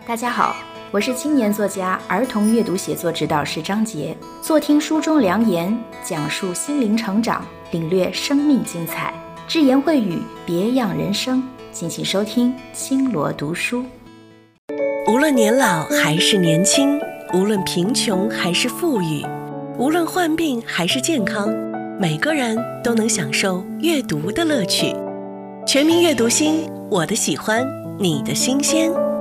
大家好，我是青年作家、儿童阅读写作指导师张杰，坐听书中良言，讲述心灵成长，领略生命精彩，只言会语，别样人生。敬请收听青罗读书。 无论年老还是年轻，无论贫穷还是富裕，无论患病还是健康，每个人都能享受阅读的乐趣。全民阅读星，我的喜欢，你的新鲜。